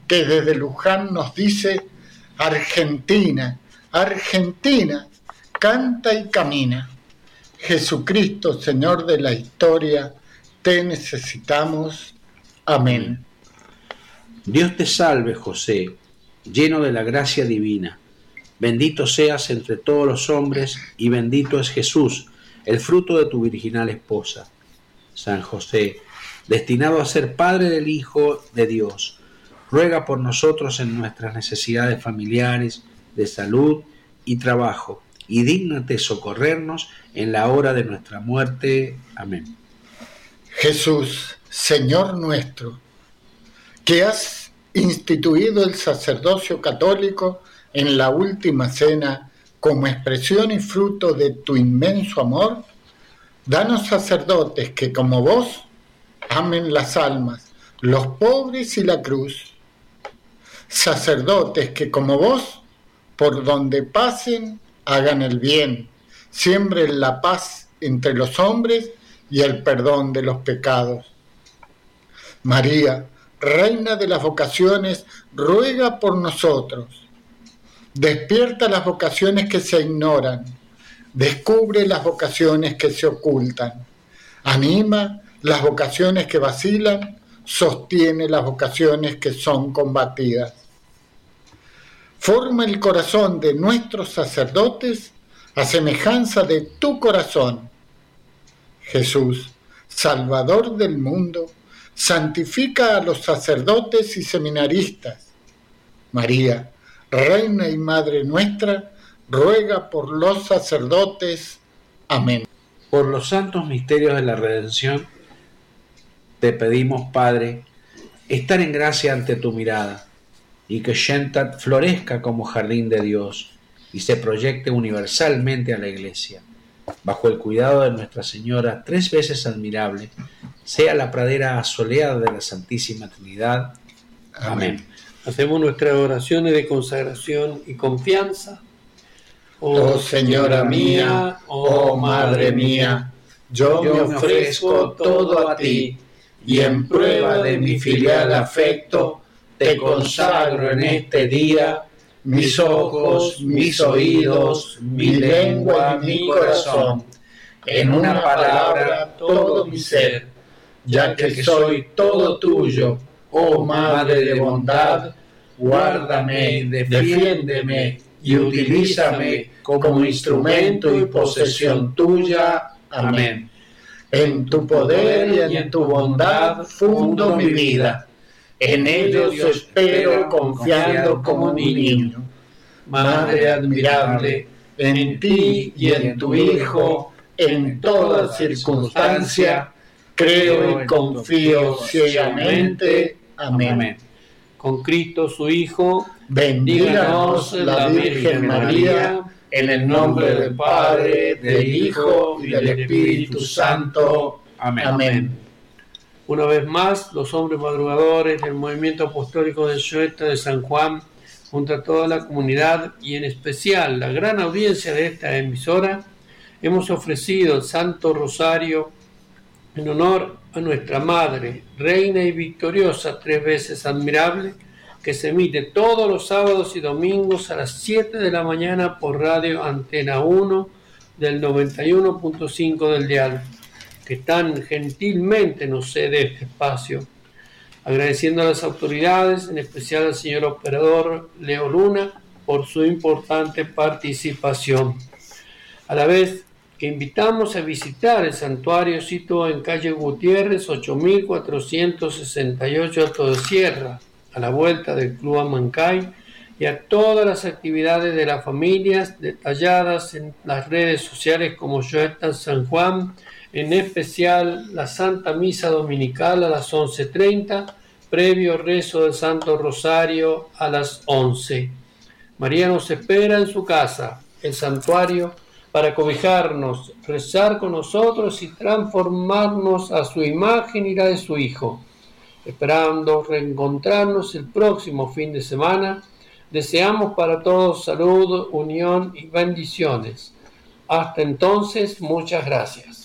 que desde Luján nos dice: Argentina, Argentina, canta y camina. Jesucristo, Señor de la historia, te necesitamos. Amén. Dios te salve, José, lleno de la gracia divina. Bendito seas entre todos los hombres y bendito es Jesús, el fruto de tu virginal esposa. San José, destinado a ser Padre del Hijo de Dios, ruega por nosotros en nuestras necesidades familiares, de salud y trabajo, y dígnate socorrernos en la hora de nuestra muerte. Amén. Jesús, Señor nuestro, que has instituido el sacerdocio católico en la última cena como expresión y fruto de tu inmenso amor, danos sacerdotes que como vos amen las almas, los pobres y la cruz. Sacerdotes que como vos, por donde pasen, hagan el bien, siembren la paz entre los hombres y el perdón de los pecados. María, Reina de las vocaciones, ruega por nosotros. Despierta las vocaciones que se ignoran, descubre las vocaciones que se ocultan, anima las vocaciones que vacilan, sostiene las vocaciones que son combatidas. Forma el corazón de nuestros sacerdotes a semejanza de tu corazón. Jesús, Salvador del mundo, santifica a los sacerdotes y seminaristas. María, Reina y Madre nuestra, ruega por los sacerdotes. Amén. Por los santos misterios de la redención, te pedimos, Padre, estar en gracia ante tu mirada, y que Shentat florezca como jardín de Dios y se proyecte universalmente a la Iglesia. Bajo el cuidado de Nuestra Señora, 3 veces admirable, sea la pradera asoleada de la Santísima Trinidad. Amén. Hacemos nuestras oraciones de consagración y confianza. Oh Señora mía, oh Madre mía, yo me ofrezco todo a ti, y en prueba de mi filial afecto, te consagro en este día mis ojos, mis oídos, mi lengua y mi corazón, en una palabra todo mi ser, ya que soy todo tuyo, oh Madre de bondad, guárdame, defiéndeme y utilízame como instrumento y posesión tuya. Amén. En tu poder y en tu bondad fundo mi vida. En ellos espero confiando como mi niño. Madre admirable, en ti y en tu Hijo, en toda circunstancia, creo y confío ciegamente. Amén. Con Cristo su Hijo, bendíganos la Virgen María, en el nombre del Padre, del Hijo y del Espíritu Santo. Amén. Amén. Una vez más, los hombres madrugadores del movimiento apostólico de Shoeta de San Juan, junto a toda la comunidad y en especial la gran audiencia de esta emisora, hemos ofrecido el Santo Rosario en honor a nuestra Madre, Reina y Victoriosa, 3 veces admirable, que se emite todos los sábados y domingos a las 7 de la mañana por Radio Antena 1 del 91.5 del dial, que tan gentilmente nos cede este espacio. Agradeciendo a las autoridades, en especial al señor operador Leo Luna, por su importante participación. A la vez que invitamos a visitar el santuario situado en calle Gutiérrez, 8468 Alto de Sierra, a la vuelta del Club Amancay, y a todas las actividades de las familias detalladas en las redes sociales como Shoeta San Juan, en especial la Santa Misa Dominical a las 11:30, previo rezo del Santo Rosario a las 11. María nos espera en su casa, el santuario, para cobijarnos, rezar con nosotros y transformarnos a su imagen y la de su Hijo. Esperando reencontrarnos el próximo fin de semana, deseamos para todos salud, unión y bendiciones. Hasta entonces, muchas gracias.